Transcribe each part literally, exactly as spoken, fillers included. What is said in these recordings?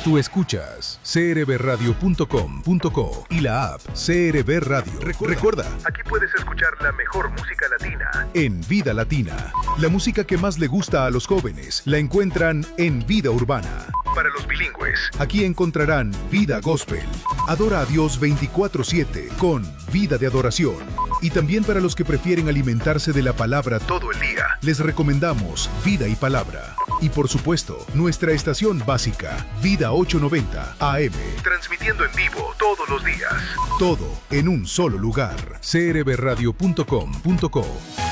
Tú escuchas c r b radio punto com punto co y la app C R B Radio. Recuerda, Recuerda, aquí puedes escuchar la mejor música latina en Vida Latina. La música que más le gusta a los jóvenes la encuentran en Vida Urbana. Para los bilingües, aquí encontrarán Vida Gospel. Adora a Dios veinticuatro siete con Vida de Adoración. Y también para los que prefieren alimentarse de la palabra todo el día, les recomendamos Vida y Palabra. Y por supuesto, nuestra estación básica, Vida ochocientos noventa A M, transmitiendo en vivo todos los días. Todo en un solo lugar. c r b radio punto com punto co.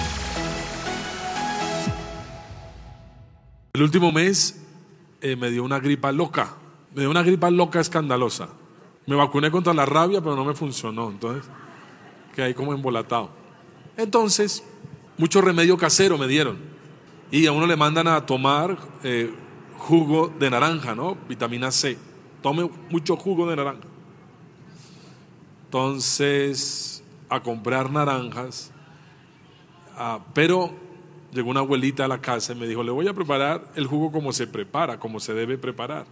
El último mes eh, me dio una gripa loca. Me dio una gripa loca escandalosa. Me vacuné contra la rabia, pero no me funcionó. Entonces, quedé ahí como embolatado. Entonces, mucho remedio casero me dieron. Y a uno le mandan a tomar eh, jugo de naranja, ¿no? Vitamina C. Tome mucho jugo de naranja. Entonces, a comprar naranjas. Ah, pero llegó una abuelita a la casa y me dijo, le voy a preparar el jugo como se prepara, como se debe preparar.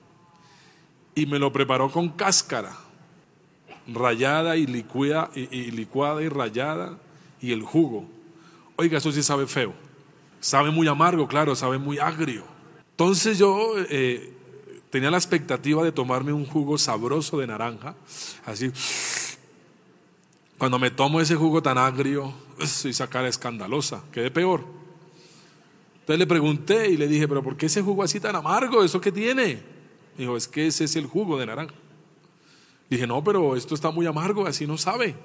Y me lo preparó con cáscara, rallada y, licuada, y, y licuada y rallada, y el jugo. Oiga, eso sí sabe feo. Sabe muy amargo, claro, sabe muy agrio. Entonces yo eh, tenía la expectativa de tomarme un jugo sabroso de naranja, así. Cuando me tomo ese jugo tan agrio, esa cara escandalosa, quedé peor. Entonces le pregunté y le dije, pero ¿por qué ese jugo así tan amargo? ¿Eso qué tiene? Dijo, es que ese es el jugo de naranja. Dije, no, pero esto está muy amargo, así no sabe.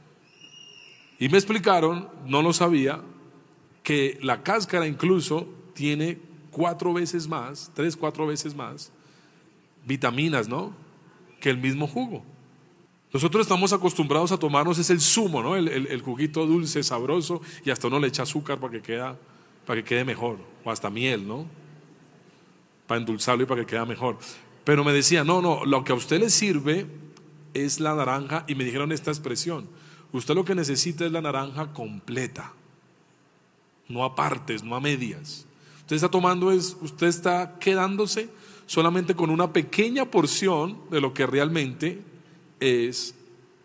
Y me explicaron, no lo sabía, que la cáscara incluso tiene cuatro veces más, tres, cuatro veces más vitaminas, ¿no? Que el mismo jugo. Nosotros estamos acostumbrados a tomarnos es el zumo, ¿no? El, el, el juguito dulce, sabroso, y hasta uno le echa azúcar para que, queda, para que quede mejor, o hasta miel, ¿no? Para endulzarlo y para que quede mejor. Pero me decía, no, no, lo que a usted le sirve es la naranja, y me dijeron esta expresión, usted lo que necesita es la naranja completa, no a partes, no a medias. Usted está tomando es, usted está quedándose solamente con una pequeña porción de lo que realmente es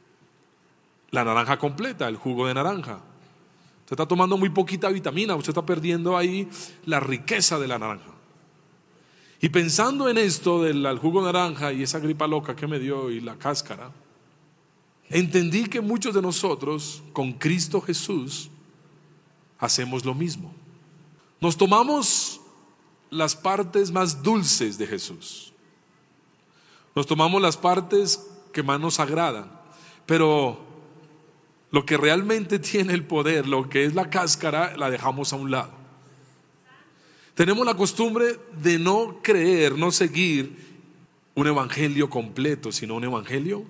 la naranja completa, el jugo de naranja. Usted está tomando muy poquita vitamina, usted está perdiendo ahí la riqueza de la naranja. Y pensando en esto del jugo de naranja y esa gripa loca que me dio y la cáscara, entendí que muchos de nosotros con Cristo Jesús hacemos lo mismo. Nos tomamos las partes más dulces de Jesús. Nos tomamos las partes que más nos agradan. Pero lo que realmente tiene el poder, lo que es la cáscara, la dejamos a un lado. Tenemos la costumbre de no creer, no seguir un evangelio completo, sino un evangelio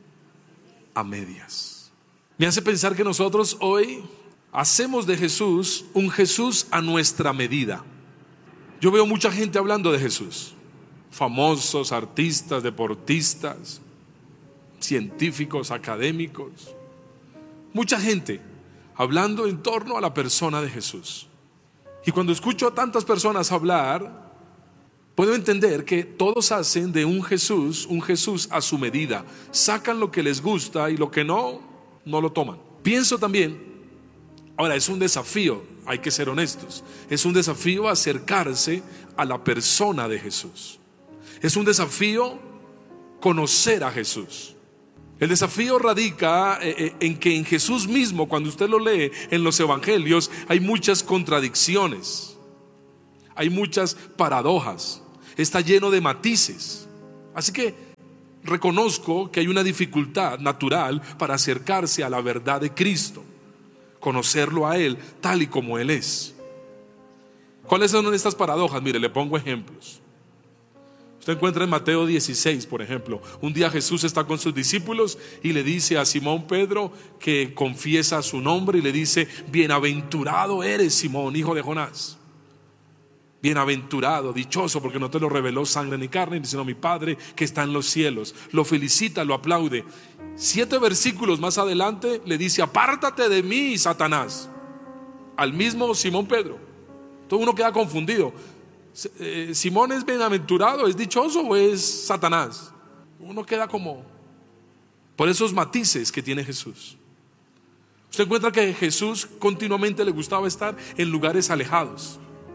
a medias. Me hace pensar que nosotros hoy hacemos de Jesús un Jesús a nuestra medida. Yo veo mucha gente hablando de Jesús, famosos, artistas, deportistas, científicos, académicos, mucha gente hablando en torno a la persona de Jesús. Y cuando escucho a tantas personas hablar, puedo entender que todos hacen de un Jesús, un Jesús a su medida. Sacan lo que les gusta y lo que no, no lo toman. Pienso también, ahora es un desafío, hay que ser honestos, es un desafío acercarse a la persona de Jesús. Es un desafío conocer a Jesús. El desafío radica en que en Jesús mismo, cuando usted lo lee en los evangelios, hay muchas contradicciones, hay muchas paradojas, está lleno de matices. Así que reconozco que hay una dificultad natural para acercarse a la verdad de Cristo, conocerlo a Él tal y como Él es. ¿Cuáles son estas paradojas? Mire, le pongo ejemplos. Usted encuentra en Mateo dieciséis, por ejemplo, un día Jesús está con sus discípulos y le dice a Simón Pedro, que confiesa su nombre, y le dice: bienaventurado eres, Simón, hijo de Jonás. Bienaventurado, dichoso, porque no te lo reveló sangre ni carne, sino mi Padre que está en los cielos. Lo felicita, lo aplaude. Siete versículos más adelante le dice: apártate de mí, Satanás, al mismo Simón Pedro. Entonces uno queda confundido. eh, ¿Simón es bienaventurado, es dichoso o es Satanás? Uno queda como por esos matices que tiene Jesús. Usted encuentra que Jesús continuamente le gustaba estar en lugares alejados.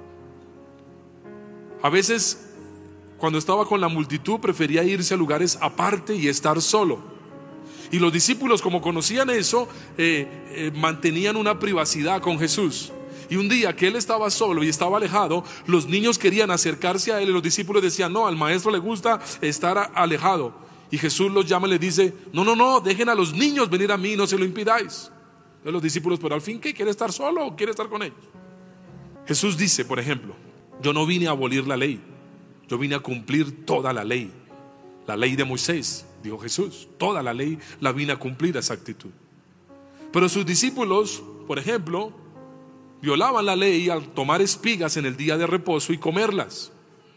A veces, cuando estaba con la multitud, prefería irse a lugares aparte y estar solo. Y los discípulos, como conocían eso, eh, eh, mantenían una privacidad con Jesús. Y un día que él estaba solo y estaba alejado, los niños querían acercarse a él y los discípulos decían: no, al maestro le gusta estar a- alejado. Y Jesús los llama y les dice: no, no, no, dejen a los niños venir a mí, no se lo impidáis. Entonces los discípulos: pero al fin, ¿qué? ¿Quiere estar solo o quiere estar con ellos? Jesús dice, por ejemplo: yo no vine a abolir la ley, yo vine a cumplir toda la ley. La ley de Moisés, dijo Jesús, toda la ley la vine a cumplir a esa actitud. Pero sus discípulos, por ejemplo, violaban la ley al tomar espigas en el día de reposo y comerlas.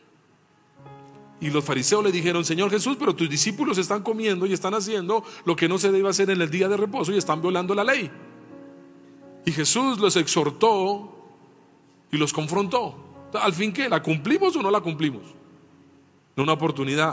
Y los fariseos le dijeron: Señor Jesús, pero tus discípulos están comiendo y están haciendo lo que no se debe hacer en el día de reposo y están violando la ley. Y Jesús los exhortó y los confrontó. Al fin, ¿qué? ¿La cumplimos o no la cumplimos? En una oportunidad,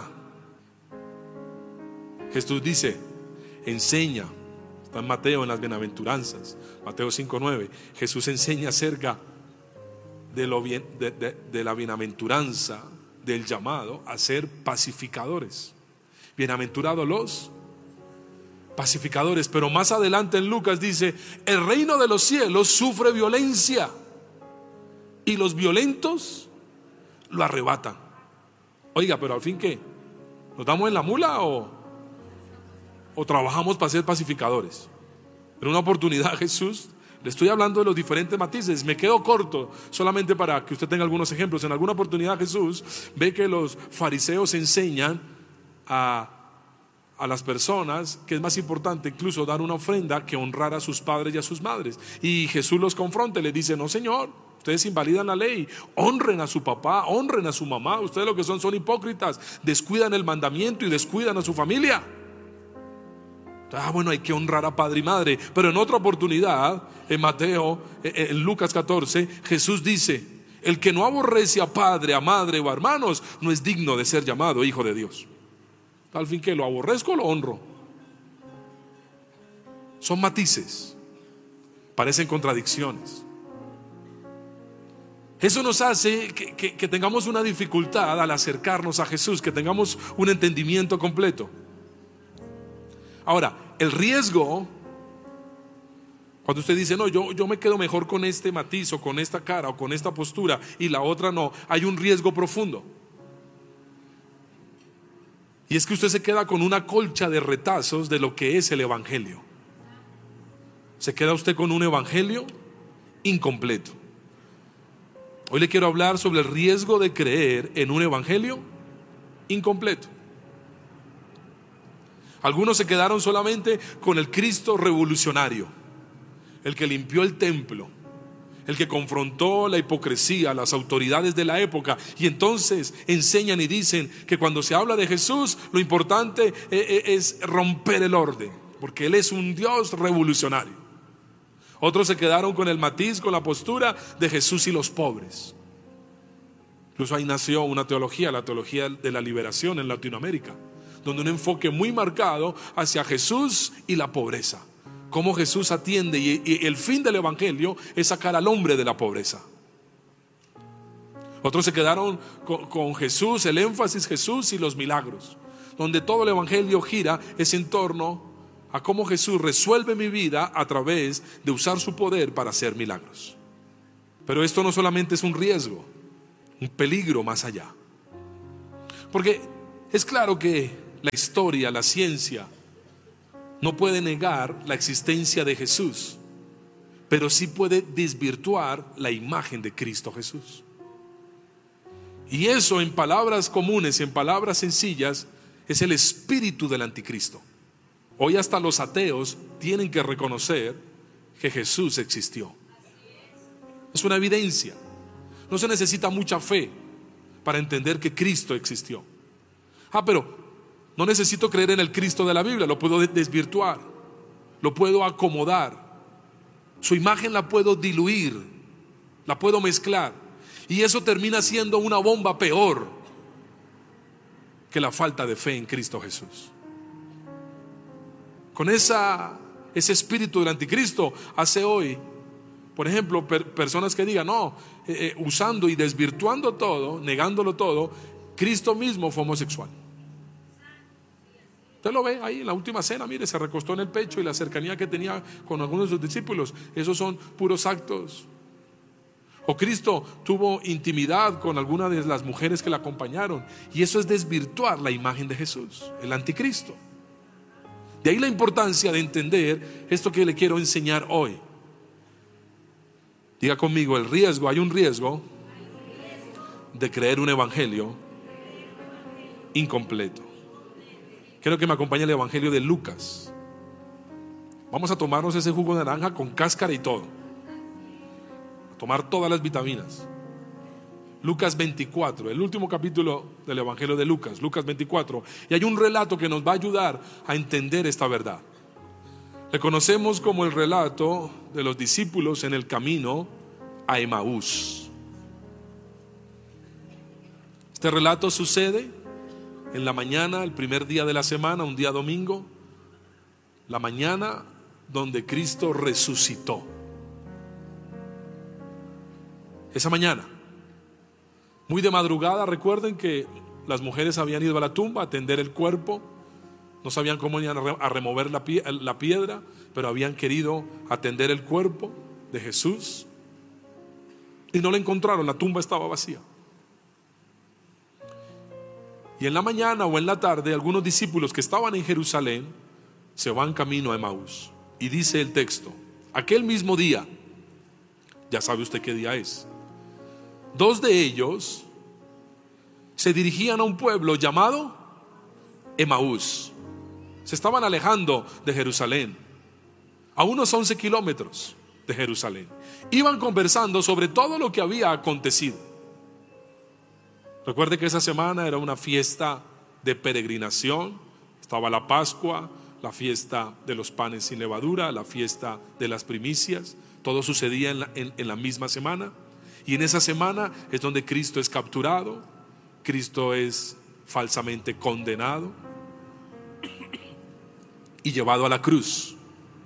Jesús dice, enseña, está en Mateo, en las bienaventuranzas, Mateo cinco nueve, Jesús enseña acerca de, lo bien, de, de, de la bienaventuranza, del llamado a ser pacificadores. Bienaventurados los pacificadores. Pero más adelante en Lucas dice: el reino de los cielos sufre violencia y los violentos lo arrebatan. Oiga, pero al fin, ¿qué? ¿Nos damos en la mula o, o trabajamos para ser pacificadores? En una oportunidad Jesús, le estoy hablando de los diferentes matices, me quedo corto solamente para que usted tenga algunos ejemplos. En alguna oportunidad Jesús ve que los fariseos enseñan a, a las personas que es más importante incluso dar una ofrenda que honrar a sus padres y a sus madres. Y Jesús los confronta y les dice: no, Señor, ustedes invalidan la ley, honren a su papá, honren a su mamá. Ustedes lo que son son hipócritas, descuidan el mandamiento y descuidan a su familia. Ah, bueno, hay que honrar a padre y madre. Pero en otra oportunidad, en Mateo, en Lucas catorce, Jesús dice: el que no aborrece a padre, a madre o a hermanos no es digno de ser llamado hijo de Dios. Al fin, que lo aborrezco o lo honro. Son matices, parecen contradicciones. Eso nos hace que, que, que tengamos una dificultad al acercarnos a Jesús, que tengamos un entendimiento completo. Ahora, el riesgo, cuando usted dice: no, yo, yo me quedo mejor con este matiz o con esta cara o con esta postura y la otra no, hay un riesgo profundo. Y es que usted se queda con una colcha de retazos de lo que es el evangelio. Se queda usted con un evangelio incompleto. Hoy le quiero hablar sobre el riesgo de creer en un evangelio incompleto. Algunos se quedaron solamente con el Cristo revolucionario, el que limpió el templo, el que confrontó la hipocresía, las autoridades de la época, y entonces enseñan y dicen que cuando se habla de Jesús, lo importante es romper el orden, porque Él es un Dios revolucionario. Otros se quedaron con el matiz, con la postura de Jesús y los pobres. Incluso ahí nació una teología, la teología de la liberación en Latinoamérica, donde un enfoque muy marcado hacia Jesús y la pobreza. Cómo Jesús atiende, y, y el fin del evangelio es sacar al hombre de la pobreza. Otros se quedaron con, con Jesús, el énfasis Jesús y los milagros, donde todo el evangelio gira es en torno a cómo Jesús resuelve mi vida a través de usar su poder para hacer milagros. Pero esto no solamente es un riesgo, un peligro más allá. Porque es claro que la historia, la ciencia, no puede negar la existencia de Jesús, pero sí puede desvirtuar la imagen de Cristo Jesús. Y eso, en palabras comunes, en palabras sencillas, es el espíritu del anticristo. Hoy hasta los ateos tienen que reconocer que Jesús existió. Es una evidencia. No se necesita mucha fe para entender que Cristo existió. Ah, pero no necesito creer en el Cristo de la Biblia, lo puedo desvirtuar, lo puedo acomodar, su imagen la puedo diluir, la puedo mezclar. Y eso termina siendo una bomba peor que la falta de fe en Cristo Jesús. Con esa, ese espíritu del anticristo hace hoy, por ejemplo, per, personas que digan, no, eh, eh, usando y desvirtuando todo, negándolo todo, Cristo mismo fue homosexual. Usted lo ve ahí en la última cena, mire, se recostó en el pecho y la cercanía que tenía con algunos de sus discípulos, esos son puros actos. O Cristo tuvo intimidad con alguna de las mujeres que le acompañaron, y eso es desvirtuar la imagen de Jesús, el anticristo. De ahí la importancia de entender esto que le quiero enseñar hoy. Diga conmigo, el riesgo, hay un riesgo de creer un evangelio incompleto. Quiero que me acompañe el evangelio de Lucas. Vamos a tomarnos ese jugo de naranja con cáscara y todo, a tomar todas las vitaminas. Lucas veinticuatro, el último capítulo del evangelio de Lucas, Lucas veinticuatro, y hay un relato que nos va a ayudar a entender esta verdad. Le conocemos como el relato de los discípulos en el camino a Emaús. Este relato sucede en la mañana, el primer día de la semana, un día domingo, la mañana donde Cristo resucitó. Esa mañana, muy de madrugada, recuerden que las mujeres habían ido a la tumba a tender el cuerpo. No sabían cómo iban a remover la piedra, pero habían querido atender el cuerpo de Jesús y no lo encontraron, la tumba estaba vacía. Y en la mañana o en la tarde, algunos discípulos que estaban en Jerusalén se van camino a Emaús. Y dice el texto, aquel mismo día, ya sabe usted qué día es, dos de ellos se dirigían a un pueblo llamado Emaús. Se estaban alejando de Jerusalén, a unos once kilómetros de Jerusalén. Iban conversando sobre todo lo que había acontecido. Recuerde que esa semana era una fiesta de peregrinación. Estaba la Pascua, la fiesta de los panes sin levadura, la fiesta de las primicias. Todo sucedía en la, en, en la misma semana. Y en esa semana es donde Cristo es capturado, Cristo es falsamente condenado y llevado a la cruz.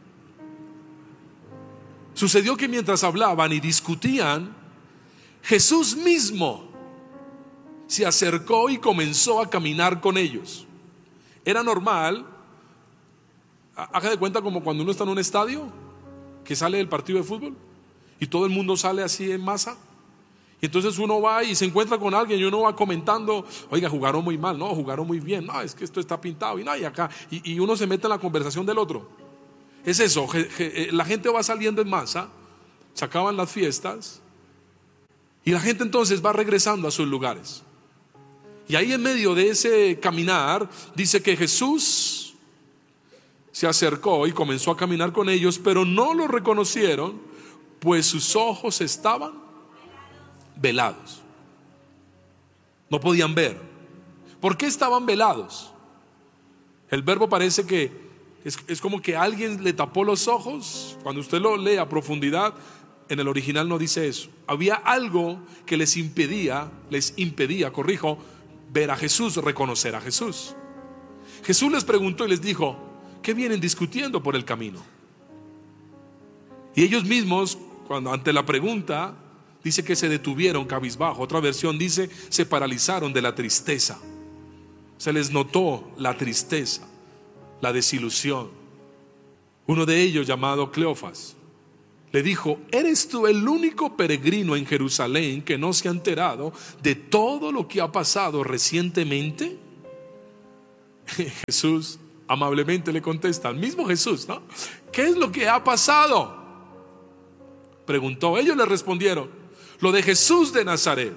Sucedió que mientras hablaban y discutían, Jesús mismo se acercó y comenzó a caminar con ellos. Era normal, haga de cuenta como cuando uno está en un estadio, que sale el partido de fútbol y todo el mundo sale así en masa. Y entonces uno va y se encuentra con alguien y uno va comentando, oiga, jugaron muy mal, no, jugaron muy bien, no, es que esto está pintado y no, y acá, y, y uno se mete en la conversación del otro. Es eso, je, je, la gente va saliendo en masa, se acaban las fiestas y la gente entonces va regresando a sus lugares. Y ahí en medio de ese caminar, dice que Jesús se acercó y comenzó a caminar con ellos, pero no lo reconocieron, pues sus ojos estaban velados. No podían ver. ¿Por qué estaban velados? El verbo parece que es, es como que alguien le tapó los ojos. Cuando usted lo lee a profundidad, en el original no dice eso. Había algo que les impedía, les impedía, corrijo, ver a Jesús, reconocer a Jesús. Jesús les preguntó y les dijo, ¿qué vienen discutiendo por el camino? Y ellos mismos, cuando ante la pregunta, dice que se detuvieron cabizbajo. Otra versión dice, se paralizaron de la tristeza. Se les notó la tristeza, la desilusión. Uno de ellos, llamado Cleofas, le dijo, ¿eres tú el único peregrino en Jerusalén que no se ha enterado de todo lo que ha pasado recientemente? Jesús amablemente le contesta, al mismo Jesús, ¿no? ¿Qué es lo que ha pasado?, preguntó. Ellos le respondieron, lo de Jesús de Nazaret.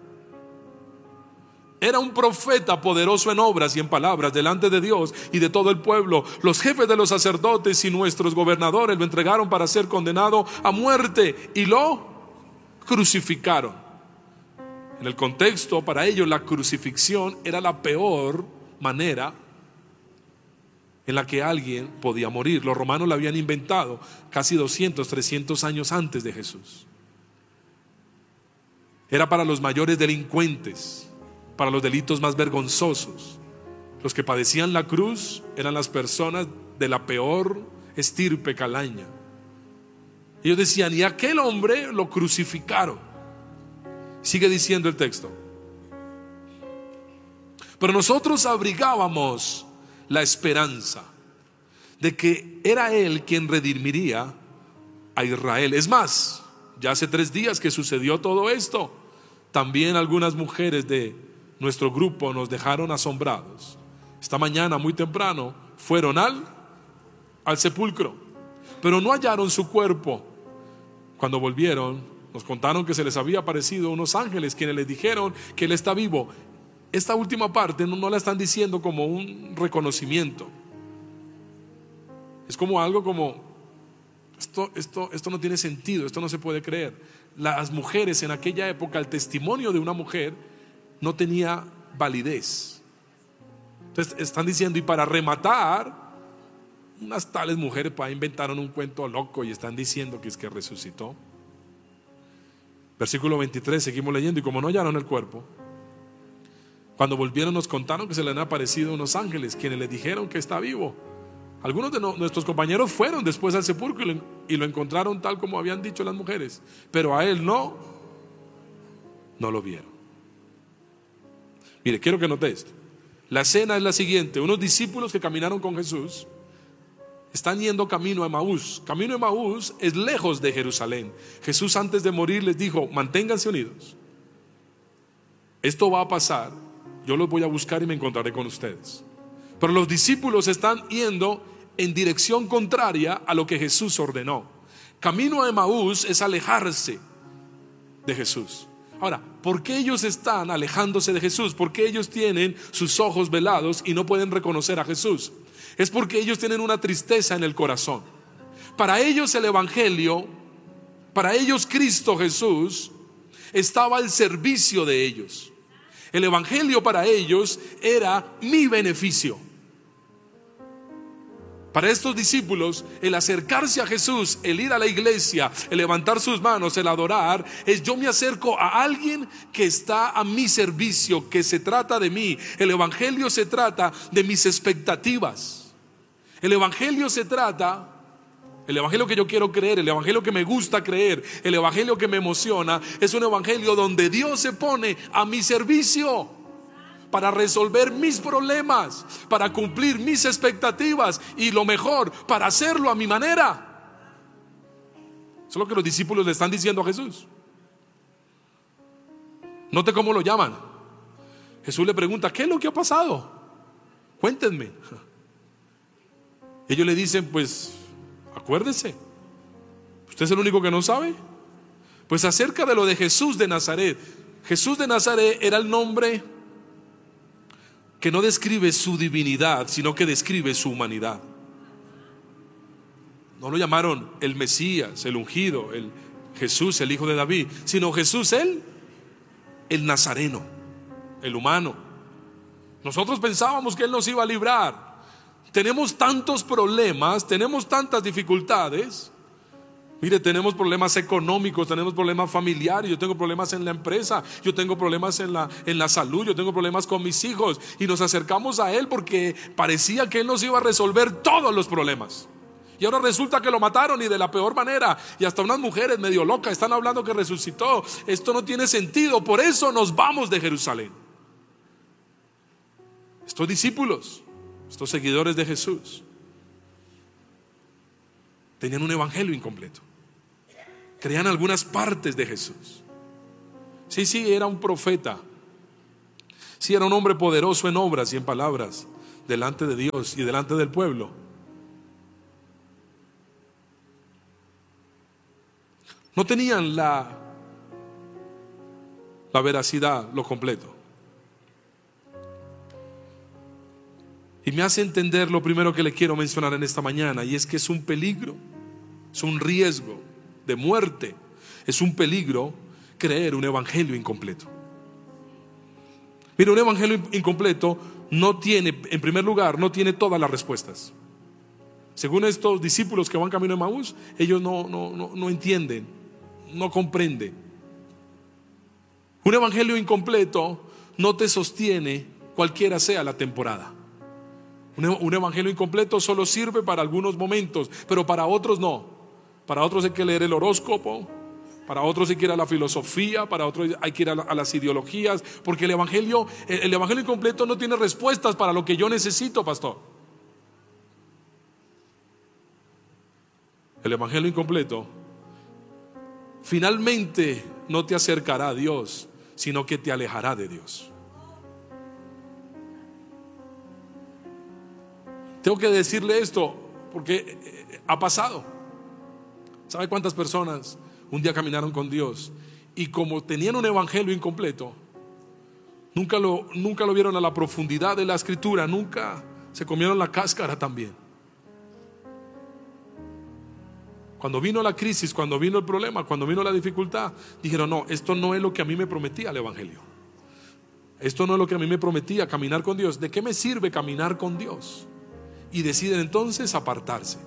Era un profeta poderoso en obras y en palabras delante de Dios y de todo el pueblo. Los jefes de los sacerdotes y nuestros gobernadores lo entregaron para ser condenado a muerte y lo crucificaron. En el contexto, para ellos la crucifixión era la peor manera en la que alguien podía morir. Los romanos la habían inventado casi doscientos, trescientos años antes de Jesús. Era para los mayores delincuentes, para los delitos más vergonzosos. Los que padecían la cruz eran las personas de la peor estirpe calaña. Ellos decían, y aquel hombre lo crucificaron. Sigue diciendo el texto. Pero nosotros abrigábamos la esperanza de que era Él quien redimiría a Israel. Es más, ya hace tres días que sucedió todo esto, también algunas mujeres de nuestro grupo nos dejaron asombrados. Esta mañana muy temprano fueron al, al sepulcro, pero no hallaron su cuerpo. Cuando volvieron nos contaron que se les había aparecido unos ángeles quienes les dijeron que Él está vivo. Esta última parte no, no la están diciendo como un reconocimiento. Es como algo como esto, esto, esto no tiene sentido, esto no se puede creer. Las mujeres en aquella época, el testimonio de una mujer no tenía validez. Entonces están diciendo, y para rematar, unas tales mujeres para inventaron un cuento loco y están diciendo que es que resucitó. Versículo veintitrés, seguimos leyendo, y como no hallaron el cuerpo, cuando volvieron nos contaron que se le han aparecido unos ángeles quienes les dijeron que está vivo. Algunos de no, nuestros compañeros fueron después al sepulcro y lo, y lo encontraron tal como habían dicho las mujeres, pero a él no, no lo vieron. Mire, quiero que note esto. La escena es la siguiente: unos discípulos que caminaron con Jesús están yendo camino a Emaús. Camino a Emaús es lejos de Jerusalén. Jesús antes de morir les dijo, manténganse unidos. Esto va a pasar, yo los voy a buscar y me encontraré con ustedes. Pero los discípulos están yendo en dirección contraria a lo que Jesús ordenó. Camino a Emaús es alejarse de Jesús. Ahora, ¿por qué ellos están alejándose de Jesús? ¿Por qué ellos tienen sus ojos velados y no pueden reconocer a Jesús? Es porque ellos tienen una tristeza en el corazón. Para ellos el evangelio, para ellos Cristo Jesús estaba al servicio de ellos. El evangelio para ellos era mi beneficio. Para estos discípulos, el acercarse a Jesús, el ir a la iglesia, el levantar sus manos, el adorar, es yo me acerco a alguien que está a mi servicio, que se trata de mí. El evangelio se trata de mis expectativas. El evangelio se trata, el evangelio que yo quiero creer, el evangelio que me gusta creer, el evangelio que me emociona, es un evangelio donde Dios se pone a mi servicio para resolver mis problemas, para cumplir mis expectativas y lo mejor, para hacerlo a mi manera. Eso es lo que los discípulos le están diciendo a Jesús. Note cómo lo llaman. Jesús le pregunta, ¿qué es lo que ha pasado? Cuéntenme. Ellos le dicen, pues acuérdese, ¿usted es el único que no sabe? Pues acerca de lo de Jesús de Nazaret. Jesús de Nazaret era el nombre que no describe su divinidad, sino que describe su humanidad. No lo llamaron el Mesías, el ungido, el Jesús, el hijo de David, sino Jesús, él, el nazareno, el humano. Nosotros pensábamos que Él nos iba a librar. Tenemos tantos problemas, tenemos tantas dificultades. Mire, tenemos problemas económicos, tenemos problemas familiares, yo tengo problemas en la empresa, yo tengo problemas en la, en la salud, yo tengo problemas con mis hijos. Y nos acercamos a Él porque parecía que Él nos iba a resolver todos los problemas. Y ahora resulta que lo mataron, y de la peor manera. Y hasta unas mujeres medio locas están hablando que resucitó. Esto no tiene sentido, por eso nos vamos de Jerusalén. Estos discípulos, estos seguidores de Jesús, tenían un evangelio incompleto. Creían algunas partes de Jesús. Sí, sí, era un profeta. Sí, era un hombre poderoso en obras y en palabras delante de Dios y delante del pueblo. No tenían la, la veracidad, lo completo. Y me hace entender lo primero que le quiero mencionar en esta mañana, y es que es un peligro, es un riesgo de muerte, es un peligro creer un evangelio incompleto. Mira, un evangelio incompleto no tiene, en primer lugar, no tiene todas las respuestas. Según estos discípulos que van camino a Emaús, ellos no, no, no, no entienden, no comprenden. Un evangelio incompleto no te sostiene cualquiera sea la temporada. Un, un evangelio incompleto solo sirve para algunos momentos, pero para otros no. Para otros hay que leer el horóscopo, para otros hay que ir a la filosofía, para otros hay que ir a, la, a las ideologías, porque el evangelio, el, el evangelio incompleto no tiene respuestas para lo que yo necesito, pastor. El evangelio incompleto finalmente no te acercará a Dios, sino que te alejará de Dios. Tengo que decirle esto porque ha pasado. ¿Sabe cuántas personas un día caminaron con Dios y como tenían un evangelio incompleto, nunca lo, nunca lo vieron a la profundidad de la escritura, nunca se comieron la cáscara también? Cuando vino la crisis, cuando vino el problema, cuando vino la dificultad, dijeron: no, esto no es lo que a mí me prometía el evangelio. Esto no es lo que a mí me prometía, caminar con Dios. ¿De qué me sirve caminar con Dios? Y deciden entonces apartarse.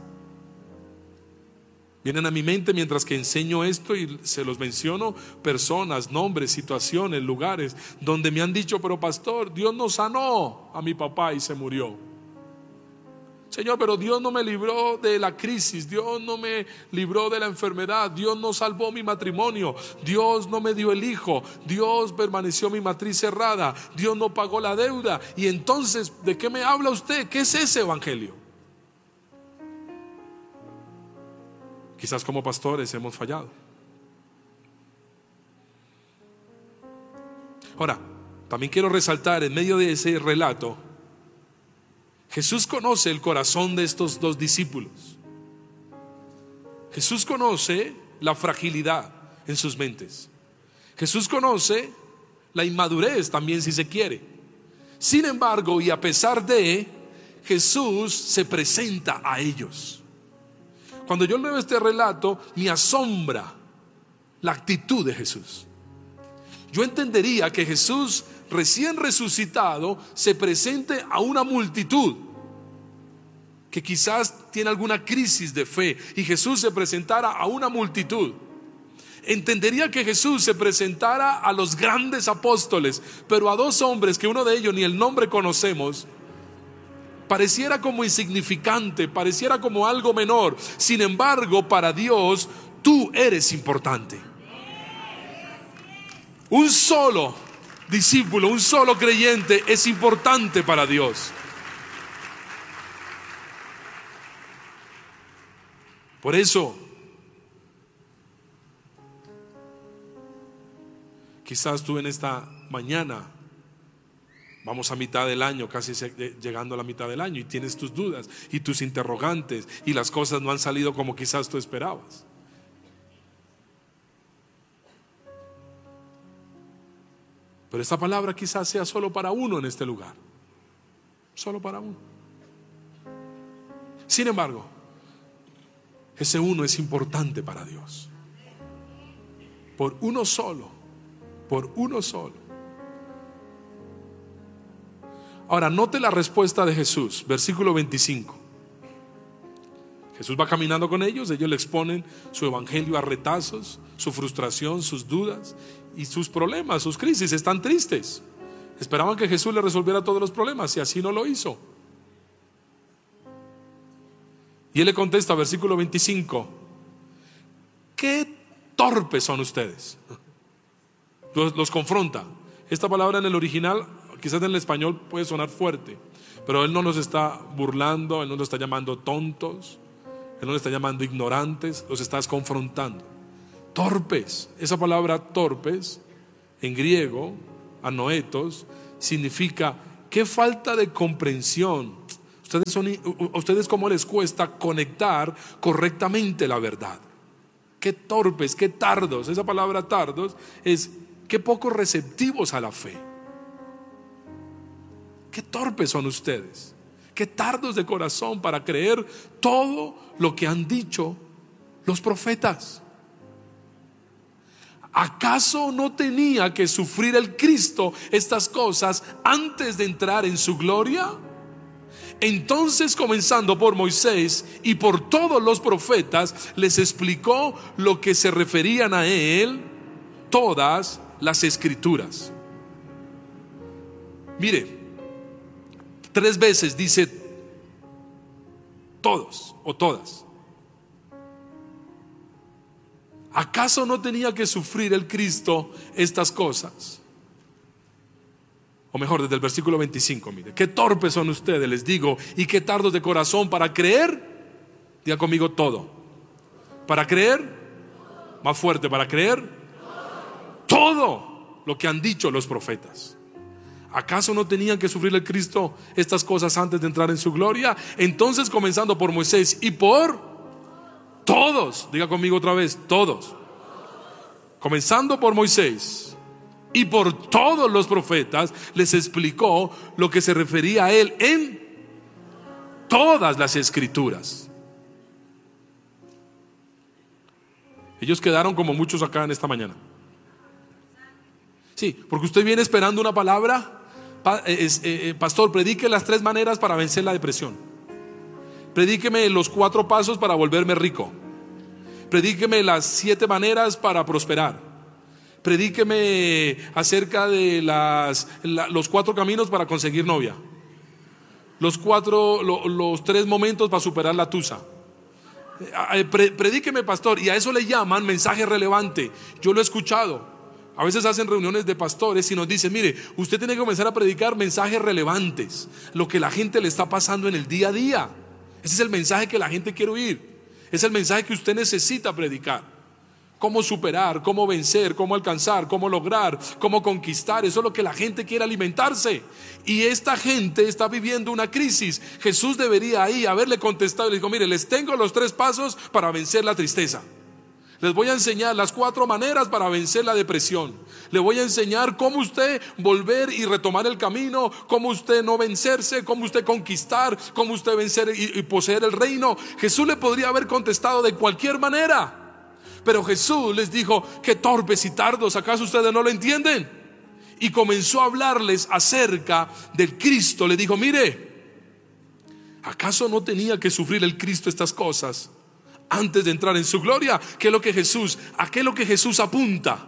Vienen a mi mente mientras que enseño esto y se los menciono personas, nombres, situaciones, lugares donde me han dicho: pero pastor, Dios no sanó a mi papá y se murió. Señor, pero Dios no me libró de la crisis, Dios no me libró de la enfermedad, Dios no salvó mi matrimonio, Dios no me dio el hijo, Dios permaneció mi matriz cerrada, Dios no pagó la deuda. Y entonces, ¿de qué me habla usted? ¿Qué es ese evangelio? Quizás como pastores hemos fallado. Ahora, también quiero resaltar en medio de ese relato, Jesús conoce el corazón de estos dos discípulos. Jesús conoce la fragilidad en sus mentes. Jesús conoce la inmadurez también, si se quiere. Sin embargo, y a pesar de, Jesús se presenta a ellos. Cuando yo leo este relato, me asombra la actitud de Jesús. Yo entendería que Jesús, recién resucitado, se presente a una multitud que quizás tiene alguna crisis de fe, y Jesús se presentara a una multitud. Entendería que Jesús se presentara a los grandes apóstoles, pero a dos hombres que uno de ellos ni el nombre conocemos, pareciera como insignificante, pareciera como algo menor. Sin embargo, para Dios, tú eres importante. Un solo discípulo, un solo creyente es importante para Dios. Por eso, quizás tú en esta mañana, vamos a mitad del año, casi llegando a la mitad del año, y tienes tus dudas y tus interrogantes, y las cosas no han salido como quizás tú esperabas. Pero esta palabra quizás sea solo para uno en este lugar. Solo para uno. Sin embargo, ese uno es importante para Dios. Por uno solo. Por uno solo. Ahora, note la respuesta de Jesús, versículo veinticinco. Jesús va caminando con ellos, ellos le exponen su evangelio a retazos, su frustración, sus dudas y sus problemas, sus crisis. Están tristes. Esperaban que Jesús le resolviera todos los problemas, y así no lo hizo. Y él le contesta, versículo veinticinco: qué torpes son ustedes. Los, los confronta. Esta palabra en el original, quizás en el español puede sonar fuerte, pero él no los está burlando, él no los está llamando tontos, él no los está llamando ignorantes, los está confrontando. Torpes, esa palabra torpes en griego, anoetos, significa qué falta de comprensión. Ustedes son, a ustedes cómo les cuesta conectar correctamente la verdad. Qué torpes, qué tardos. Esa palabra tardos es qué poco receptivos a la fe. Qué torpes son ustedes, qué tardos de corazón para creer todo lo que han dicho los profetas. ¿Acaso no tenía que sufrir el Cristo estas cosas antes de entrar en su gloria? Entonces, comenzando por Moisés y por todos los profetas, les explicó lo que se referían a él, todas las Escrituras. Mire, tres veces dice todos o todas. ¿Acaso no tenía que sufrir el Cristo estas cosas? O mejor, desde el versículo veinticinco, mire, qué torpes son ustedes, les digo, y qué tardos de corazón para creer. Diga conmigo todo. Para creer, más fuerte, para creer todo lo que han dicho los profetas. ¿Acaso no tenían que sufrir el Cristo estas cosas antes de entrar en su gloria? Entonces, comenzando por Moisés y por todos, diga conmigo otra vez, todos. Comenzando por Moisés y por todos los profetas, les explicó lo que se refería a él en todas las Escrituras. Ellos quedaron como muchos acá en esta mañana. Sí, porque usted viene esperando una palabra. Pa, eh, eh, pastor, predique las tres maneras para vencer la depresión. Predíqueme los cuatro pasos para volverme rico. Predíqueme las siete maneras para prosperar. Predíqueme acerca de las, la, los cuatro caminos para conseguir novia. Los cuatro, lo, los tres momentos para superar la tusa. Predíqueme, pastor, y a eso le llaman mensaje relevante. Yo lo he escuchado. A veces hacen reuniones de pastores y nos dicen: mire, usted tiene que comenzar a predicar mensajes relevantes, lo que la gente le está pasando en el día a día. Ese es el mensaje que la gente quiere oír. Es el mensaje que usted necesita predicar. Cómo superar, cómo vencer, cómo alcanzar, cómo lograr, cómo conquistar. Eso es lo que la gente quiere alimentarse. Y esta gente está viviendo una crisis. Jesús debería ahí haberle contestado y le dijo: mire, les tengo los tres pasos para vencer la tristeza. Les voy a enseñar las cuatro maneras para vencer la depresión. Le voy a enseñar cómo usted volver y retomar el camino, cómo usted no vencerse, cómo usted conquistar, cómo usted vencer y, y poseer el reino. Jesús le podría haber contestado de cualquier manera. Pero Jesús les dijo: qué torpes y tardos, ¿acaso ustedes no lo entienden? Y comenzó a hablarles acerca del Cristo. Le dijo: mire, ¿acaso no tenía que sufrir el Cristo estas cosas antes de entrar en su gloria? ¿Qué es lo que Jesús, a qué es lo que Jesús apunta?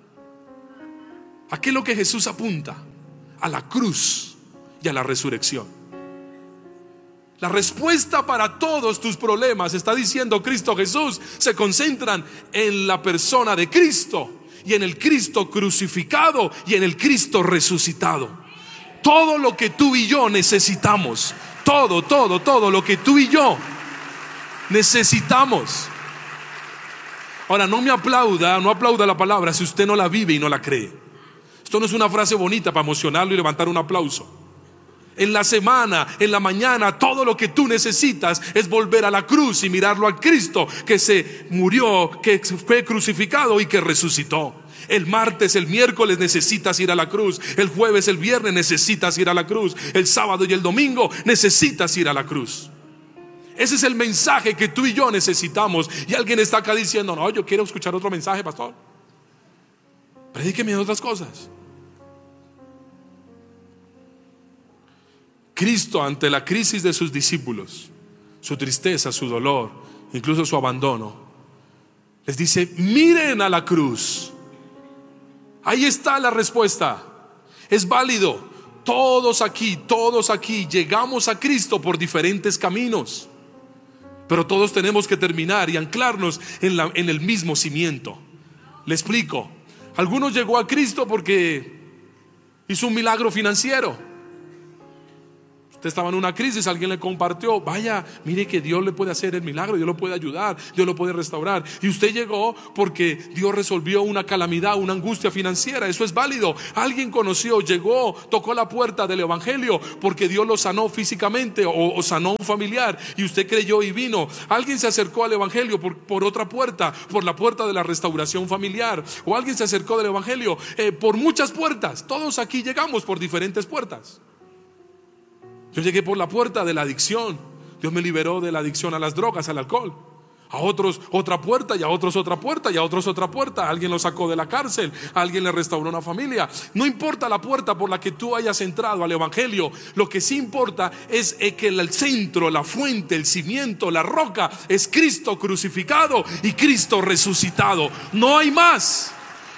¿A qué es lo que Jesús apunta? A la cruz y a la resurrección. La respuesta para todos tus problemas, está diciendo Cristo Jesús, se concentran en la persona de Cristo y en el Cristo crucificado y en el Cristo resucitado. Todo lo que tú y yo necesitamos, todo, todo, todo lo que tú y yo necesitamos. Ahora, no me aplauda, no aplauda la palabra si usted no la vive y no la cree. Esto no es una frase bonita para emocionarlo y levantar un aplauso. En la semana, en la mañana, todo lo que tú necesitas es volver a la cruz y mirarlo a Cristo, que se murió, que fue crucificado y que resucitó. El martes, el miércoles necesitas ir a la cruz. El jueves, el viernes necesitas ir a la cruz. El sábado y el domingo necesitas ir a la cruz. Ese es el mensaje que tú y yo necesitamos. Y alguien está acá diciendo: no, yo quiero escuchar otro mensaje, pastor. Predíqueme otras cosas. Cristo, ante la crisis de sus discípulos, su tristeza, su dolor, incluso su abandono, les dice: miren a la cruz. Ahí está la respuesta. Es válido. Todos aquí, todos aquí llegamos a Cristo por diferentes caminos, pero todos tenemos que terminar y anclarnos en, la, en el mismo cimiento. Le explico. Algunos llegó a Cristo porque hizo un milagro financiero. Usted estaba en una crisis, alguien le compartió: vaya, mire que Dios le puede hacer el milagro, Dios lo puede ayudar, Dios lo puede restaurar. Y usted llegó porque Dios resolvió una calamidad, una angustia financiera. Eso es válido. Alguien conoció, llegó, tocó la puerta del evangelio porque Dios lo sanó físicamente o, o sanó un familiar y usted creyó y vino. Alguien se acercó al evangelio por, por otra puerta, por la puerta de la restauración familiar. O alguien se acercó del evangelio eh, por muchas puertas. Todos aquí llegamos por diferentes puertas. Yo llegué por la puerta de la adicción. Dios me liberó de la adicción a las drogas, al alcohol. A otros otra puerta, y a otros otra puerta, y a otros otra puerta. Alguien lo sacó de la cárcel, alguien le restauró una familia. No importa la puerta por la que tú hayas entrado al evangelio. Lo que sí importa es que el centro, la fuente, el cimiento, la roca es Cristo crucificado y Cristo resucitado. No hay más.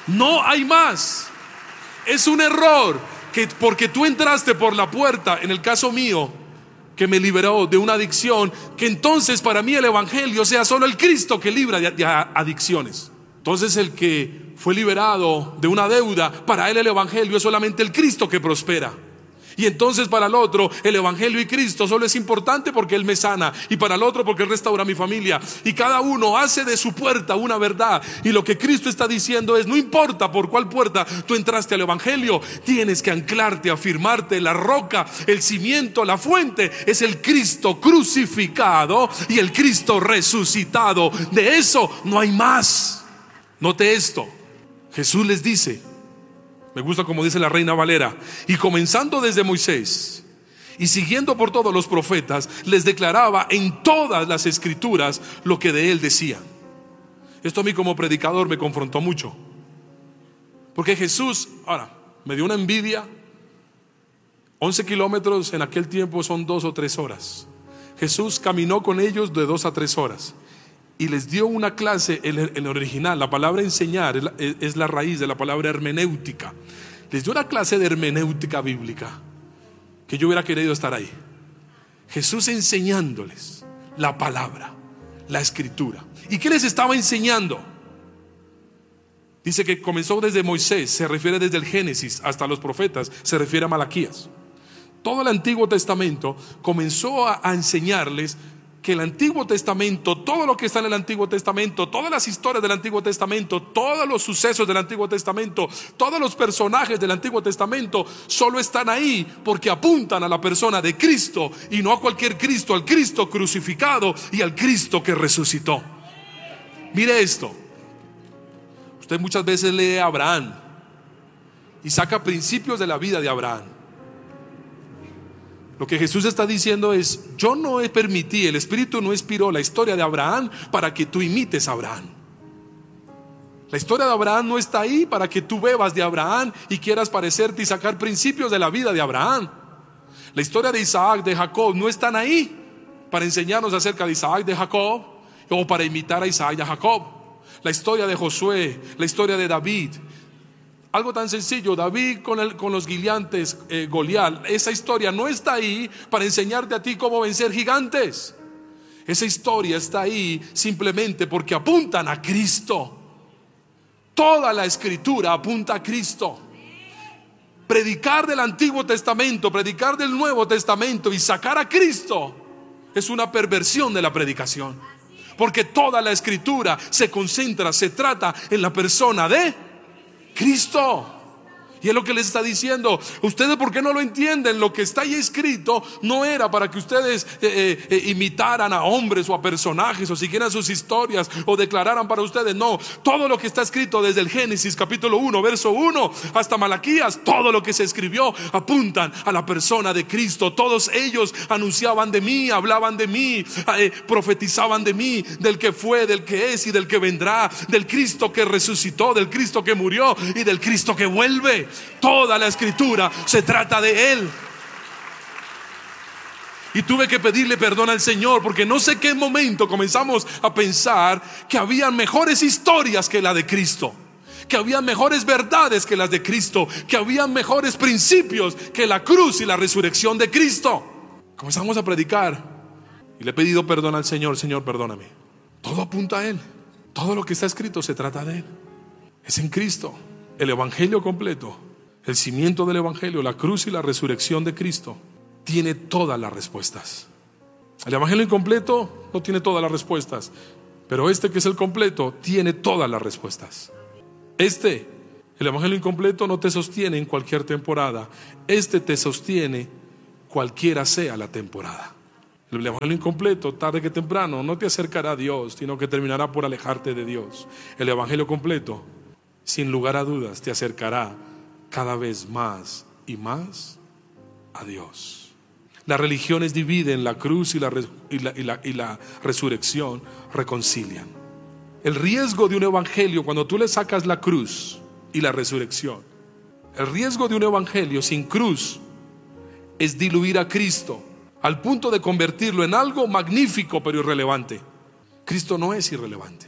No hay más. Es un error que porque tú entraste por la puerta, en el caso mío, que me liberó de una adicción, que entonces para mí el evangelio sea solo el Cristo que libra de, de adicciones. Entonces el que fue liberado de una deuda, para él el evangelio es solamente el Cristo que prospera. Y entonces para el otro el evangelio y Cristo solo es importante porque Él me sana, y para el otro porque Él restaura mi familia. Y cada uno hace de su puerta una verdad. Y lo que Cristo está diciendo es: no importa por cuál puerta tú entraste al evangelio, tienes que anclarte, afirmarte. La roca, el cimiento, la fuente es el Cristo crucificado y el Cristo resucitado. De eso no hay más. Note esto, Jesús les dice, me gusta como dice la Reina Valera: y comenzando desde Moisés y siguiendo por todos los profetas, les declaraba en todas las escrituras lo que de él decían. Esto a mí como predicador me confrontó mucho, porque Jesús, ahora, me dio una envidia. once kilómetros en aquel tiempo son dos o tres horas. Jesús caminó con ellos de dos a tres horas y les dio una clase en el original. La palabra enseñar es la, es la raíz de la palabra hermenéutica. Les dio una clase de hermenéutica bíblica que yo hubiera querido estar ahí. Jesús enseñándoles la palabra, la escritura. ¿Y qué les estaba enseñando? Dice que comenzó desde Moisés, se refiere desde el Génesis hasta los profetas, se refiere a Malaquías. Todo el Antiguo Testamento comenzó a, a enseñarles que el Antiguo Testamento, todo lo que está en el Antiguo Testamento, todas las historias del Antiguo Testamento, todos los sucesos del Antiguo Testamento, todos los personajes del Antiguo Testamento solo están ahí porque apuntan a la persona de Cristo, y no a cualquier Cristo, al Cristo crucificado y al Cristo que resucitó. Mire esto, usted muchas veces lee a Abraham y saca principios de la vida de Abraham. Lo que Jesús está diciendo es: yo no permití, el Espíritu no inspiró la historia de Abraham para que tú imites a Abraham. La historia de Abraham no está ahí para que tú bebas de Abraham y quieras parecerte y sacar principios de la vida de Abraham. La historia de Isaac, de Jacob, no están ahí para enseñarnos acerca de Isaac, de Jacob, o para imitar a Isaac y a Jacob. La historia de Josué, la historia de David, algo tan sencillo, David con, el, con los gigantes, eh, Goliat, esa historia no está ahí para enseñarte a ti cómo vencer gigantes. Esa historia está ahí simplemente porque apuntan a Cristo. Toda la escritura apunta a Cristo. Predicar del Antiguo Testamento, predicar del Nuevo Testamento y sacar a Cristo es una perversión de la predicación, porque toda la escritura se concentra, se trata en la persona de Cristo. Y es lo que les está diciendo. Ustedes, ¿por qué no lo entienden? Lo que está ahí escrito no era para que ustedes eh, eh, imitaran a hombres o a personajes, o siguieran sus historias o declararan para ustedes. No, todo lo que está escrito desde el Génesis capítulo uno verso uno hasta Malaquías, todo lo que se escribió apuntan a la persona de Cristo. Todos ellos anunciaban de mí, hablaban de mí, eh, profetizaban de mí, del que fue, del que es y del que vendrá, del Cristo que resucitó, del Cristo que murió y del Cristo que vuelve. Toda la escritura se trata de Él. Y tuve que pedirle perdón al Señor, porque no sé qué momento comenzamos a pensar que había mejores historias que la de Cristo, que había mejores verdades que las de Cristo, que había mejores principios que la cruz y la resurrección de Cristo. Comenzamos a predicar y le he pedido perdón al Señor. Señor, perdóname. Todo apunta a Él. Todo lo que está escrito se trata de Él. Es en Cristo. El evangelio completo, el cimiento del evangelio, la cruz y la resurrección de Cristo, tiene todas las respuestas. El evangelio incompleto no tiene todas las respuestas, pero este, que es el completo, tiene todas las respuestas. Este, el evangelio incompleto, no te sostiene en cualquier temporada. Este te sostiene cualquiera sea la temporada. El evangelio incompleto, tarde que temprano, no te acercará a Dios, sino que terminará por alejarte de Dios. El evangelio completo, sin lugar a dudas, te acercará cada vez más y más a Dios. Las religiones dividen, la cruz y la, y la, y la, y la resurrección reconcilian. El riesgo de un evangelio, cuando tú le sacas la cruz y la resurrección, el riesgo de un evangelio sin cruz es diluir a Cristo al punto de convertirlo en algo magnífico pero irrelevante. Cristo no es irrelevante.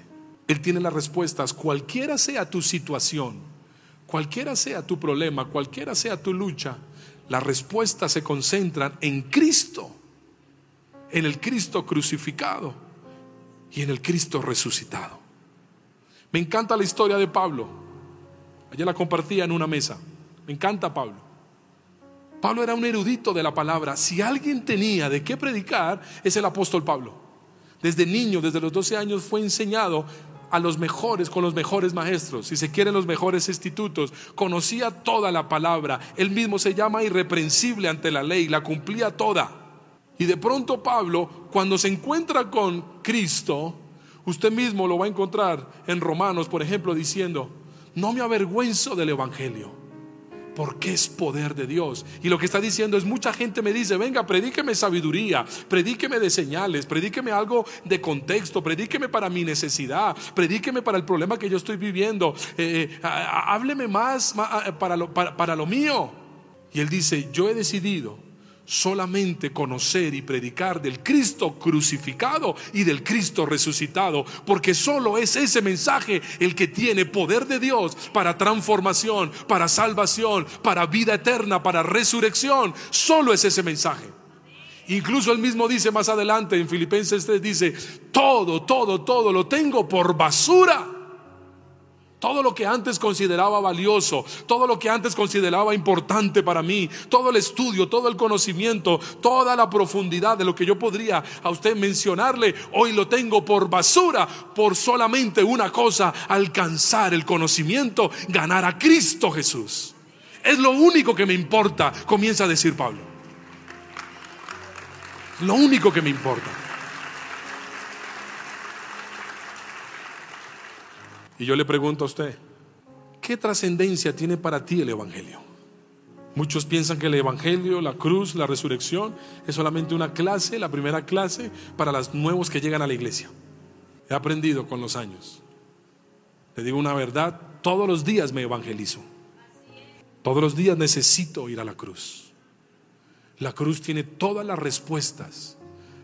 Él tiene las respuestas, cualquiera sea tu situación, cualquiera sea tu problema, cualquiera sea tu lucha. Las respuestas se concentran en Cristo, en el Cristo crucificado y en el Cristo resucitado. Me encanta la historia de Pablo. Ayer la compartía en una mesa. Me encanta Pablo. Pablo era un erudito de la palabra. Si alguien tenía de qué predicar, es el apóstol Pablo. Desde niño, desde los doce años, fue enseñado a los mejores, con los mejores maestros, si se quieren los mejores institutos. Conocía toda la palabra. Él mismo se llama irreprensible ante la ley, la cumplía toda. Y de pronto Pablo, cuando se encuentra con Cristo, usted mismo lo va a encontrar en Romanos, por ejemplo, diciendo: no me avergüenzo del evangelio, porque es poder de Dios. Y lo que está diciendo es, mucha gente me dice: venga, predíqueme sabiduría, predíqueme de señales, predíqueme algo de contexto, predíqueme para mi necesidad, predíqueme para el problema que yo estoy viviendo, eh, eh, hábleme más para lo, para, para lo mío. Y él dice: yo he decidido solamente conocer y predicar del Cristo crucificado y del Cristo resucitado, porque solo es ese mensaje el que tiene poder de Dios para transformación, para salvación, para vida eterna, para resurrección. Solo es ese mensaje. Incluso él mismo dice más adelante en Filipenses tres, dice: todo, todo, todo lo tengo por basura. Todo lo que antes consideraba valioso, todo lo que antes consideraba importante para mí, todo el estudio, todo el conocimiento, toda la profundidad de lo que yo podría a usted mencionarle, hoy lo tengo por basura, por solamente una cosa: alcanzar el conocimiento, ganar a Cristo Jesús. Es lo único que me importa, comienza a decir Pablo. Lo único que me importa. Y yo le pregunto a usted: ¿qué trascendencia tiene para ti el evangelio? Muchos piensan que el evangelio, la cruz, la resurrección es solamente una clase, la primera clase para los nuevos que llegan a la iglesia. He aprendido con los años. Le digo una verdad: todos los días me evangelizo. Todos los días necesito ir a la cruz. La cruz tiene todas las respuestas,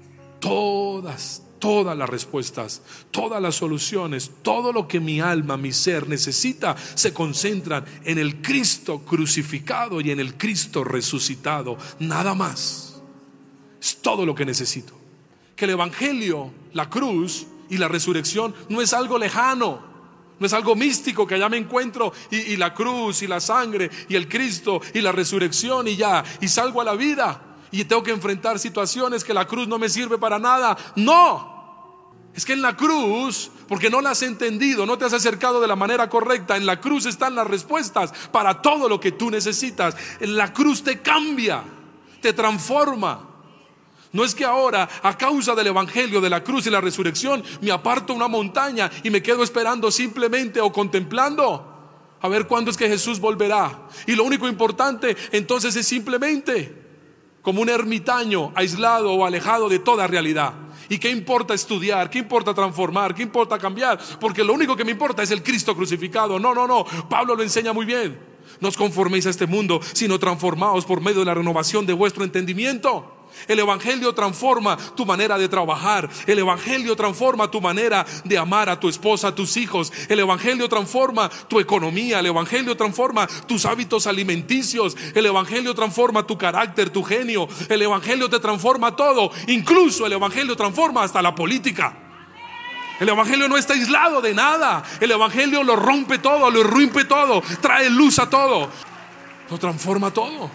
todas, todas las respuestas, todas las soluciones. Todo lo que mi alma, mi ser necesita se concentran en el Cristo crucificado y en el Cristo resucitado. Nada más. Es todo lo que necesito. Que el evangelio, la cruz y la resurrección no es algo lejano, no es algo místico que allá me encuentro y, y la cruz y la sangre y el Cristo y la resurrección y ya, y salgo a la vida y tengo que enfrentar situaciones que la cruz no me sirve para nada. No. Es que en la cruz, porque no la has entendido, no te has acercado de la manera correcta, en la cruz están las respuestas para todo lo que tú necesitas. En la cruz te cambia, te transforma. No es que ahora, a causa del evangelio, de la cruz y la resurrección, me aparto a una montaña y me quedo esperando simplemente o contemplando a ver cuándo es que Jesús volverá. Y lo único importante entonces es simplemente como un ermitaño aislado o alejado de toda realidad. ¿Y qué importa estudiar? ¿Qué importa transformar? ¿Qué importa cambiar? Porque lo único que me importa es el Cristo crucificado. No, no, no. Pablo lo enseña muy bien. No os conforméis a este mundo, sino transformaos por medio de la renovación de vuestro entendimiento. El evangelio transforma tu manera de trabajar. El evangelio transforma tu manera de amar a tu esposa, a tus hijos. El evangelio transforma tu economía. El evangelio transforma tus hábitos alimenticios. El evangelio transforma tu carácter, tu genio. El evangelio te transforma todo. Incluso el evangelio transforma hasta la política. El evangelio no está aislado de nada. El evangelio lo rompe todo, lo irrumpe todo, trae luz a todo, lo transforma todo.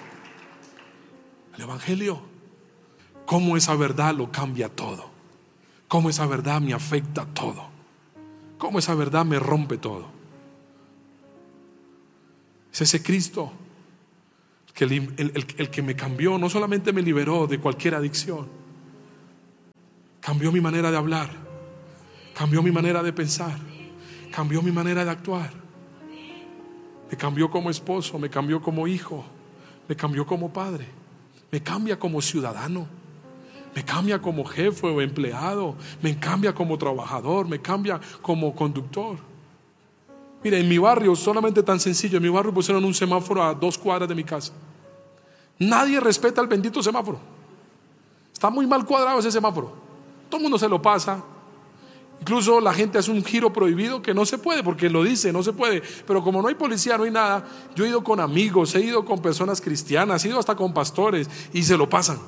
El evangelio, cómo esa verdad lo cambia todo, cómo esa verdad me afecta todo, cómo esa verdad me rompe todo. Es ese Cristo que el, el, el, el que me cambió. No solamente me liberó de cualquier adicción, cambió mi manera de hablar, cambió mi manera de pensar, cambió mi manera de actuar. Me cambió como esposo, me cambió como hijo, me cambió como padre, me cambia como ciudadano, me cambia como jefe o empleado, me cambia como trabajador, me cambia como conductor. Mira, en mi barrio, solamente tan sencillo, en mi barrio pusieron un semáforo a dos cuadras de mi casa. Nadie respeta el bendito semáforo. Está muy mal cuadrado ese semáforo. Todo el mundo se lo pasa. Incluso la gente hace un giro prohibido que no se puede, porque lo dice, no se puede. Pero como no hay policía, no hay nada, yo he ido con amigos, he ido con personas cristianas, he ido hasta con pastores y se lo pasan.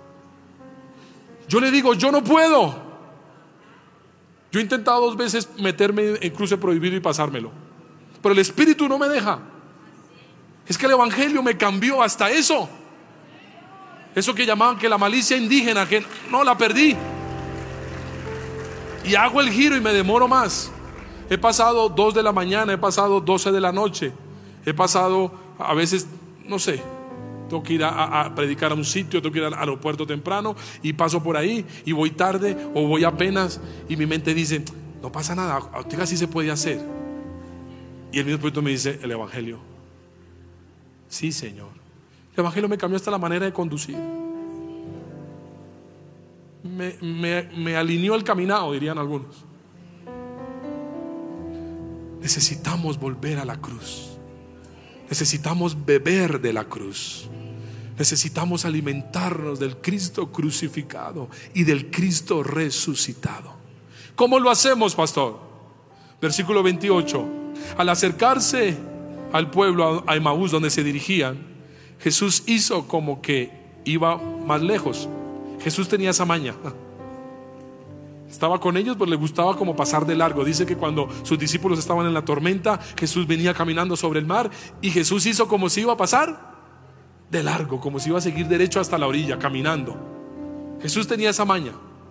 Yo le digo, yo no puedo. Yo he intentado dos veces meterme en cruce prohibido y pasármelo, pero el Espíritu no me deja. Es que el Evangelio me cambió hasta eso. Eso que llamaban que la malicia indígena, que no, la perdí. Y hago el giro y me demoro más. He pasado dos de la mañana, he pasado doce de la noche, he pasado a veces, no sé, tengo que ir a, a predicar a un sitio, tengo que ir al aeropuerto temprano y paso por ahí y voy tarde o voy apenas y mi mente dice, no pasa nada, así se puede hacer. Y el mismo Espíritu me dice, el Evangelio. Sí, Señor. El Evangelio me cambió hasta la manera de conducir. Me, me, me alineó el caminado, dirían algunos. Necesitamos volver a la cruz. Necesitamos beber de la cruz. Necesitamos alimentarnos del Cristo crucificado y del Cristo resucitado. ¿Cómo lo hacemos, pastor? Versículo veintiocho. Al acercarse al pueblo, a Emaús, donde se dirigían, Jesús hizo como que iba más lejos. Jesús tenía esa maña. Estaba con ellos, pero le gustaba como pasar de largo. Dice que cuando sus discípulos estaban en la tormenta, Jesús venía caminando sobre el mar y Jesús hizo como si iba a pasar de largo, como si iba a seguir derecho hasta la orilla, caminando. Jesús tenía esa maña.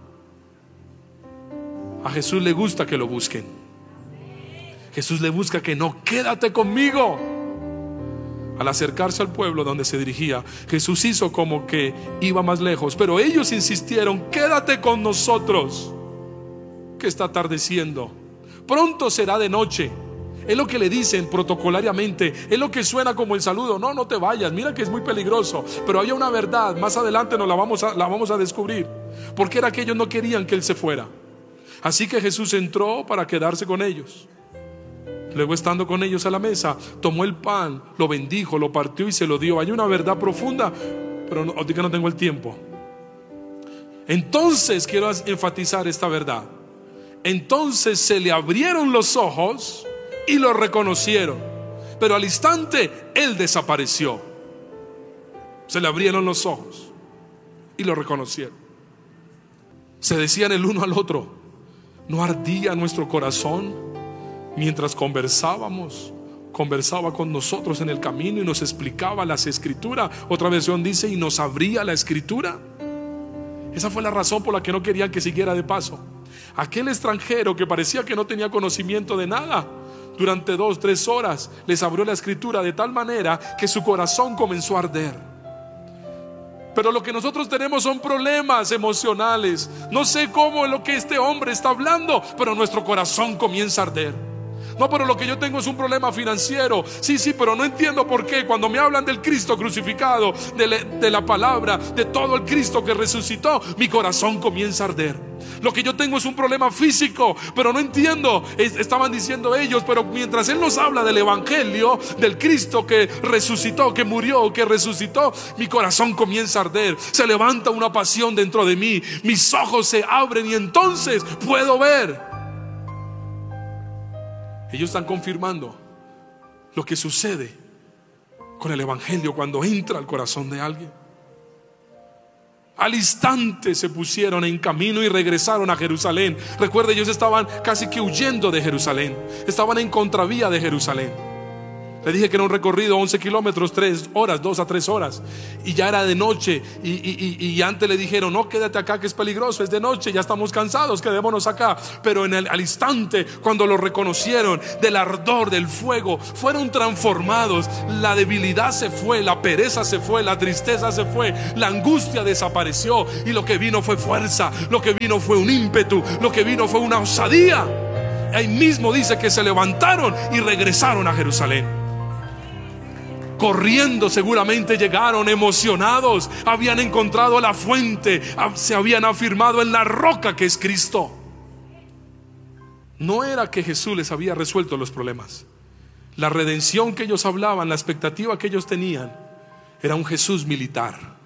A Jesús le gusta que lo busquen. Jesús le busca que no, quédate conmigo. Al acercarse al pueblo donde se dirigía, Jesús hizo como que iba más lejos, pero ellos insistieron, quédate con nosotros, que está atardeciendo, pronto será de noche. Es lo que le dicen protocolariamente, es lo que suena como el saludo. No, no te vayas, mira que es muy peligroso. Pero había una verdad, más adelante nos la vamos a, la vamos a descubrir. Porque era que ellos no querían que Él se fuera. Así que Jesús entró para quedarse con ellos. Luego, estando con ellos a la mesa, tomó el pan, lo bendijo, lo partió y se lo dio. Hay una verdad profunda, pero no, ahorita no tengo el tiempo. Entonces quiero enfatizar esta verdad. Entonces se le abrieron los ojos y lo reconocieron, pero al instante Él desapareció. Se le abrieron los ojos y lo reconocieron. Se decían el uno al otro, ¿no ardía nuestro corazón mientras conversábamos? Conversaba con nosotros en el camino y nos explicaba las escrituras. Otra versión dice, y nos abría la escritura. Esa fue la razón por la que no querían que siguiera de paso. Aquel extranjero que parecía que no tenía conocimiento de nada, durante dos, tres horas les abrió la escritura de tal manera que su corazón comenzó a arder. Pero lo que nosotros tenemos son problemas emocionales. No sé cómo es lo que este hombre está hablando, pero nuestro corazón comienza a arder. No, pero lo que yo tengo es un problema financiero. Sí, sí, pero no entiendo por qué. Cuando me hablan del Cristo crucificado, de, le, de la palabra, de todo el Cristo que resucitó, mi corazón comienza a arder. Lo que yo tengo es un problema físico, pero no entiendo. Estaban diciendo ellos, pero mientras Él nos habla del Evangelio, del Cristo que resucitó, que murió, que resucitó, mi corazón comienza a arder. Se levanta una pasión dentro de mí. Mis ojos se abren y entonces puedo ver. Ellos están confirmando lo que sucede con el Evangelio cuando entra al corazón de alguien. Al instante se pusieron en camino y regresaron a Jerusalén. Recuerde, ellos estaban casi que huyendo de Jerusalén. Estaban en contravía de Jerusalén. Le dije que era un recorrido once kilómetros, tres horas, dos a tres horas. Y ya era de noche. Y, y, y, y antes le dijeron, no, quédate acá que es peligroso, es de noche, ya estamos cansados, quedémonos acá. Pero en el, al instante, cuando lo reconocieron, del ardor, del fuego, fueron transformados. La debilidad se fue, la pereza se fue, la tristeza se fue, la angustia desapareció. Y lo que vino fue fuerza, lo que vino fue un ímpetu, lo que vino fue una osadía. Ahí mismo dice que se levantaron y regresaron a Jerusalén. Corriendo seguramente llegaron emocionados. Habían encontrado la fuente, se habían afirmado en la roca que es Cristo. No era que Jesús les había resuelto los problemas. La redención que ellos hablaban, la expectativa que ellos tenían, era un Jesús militar.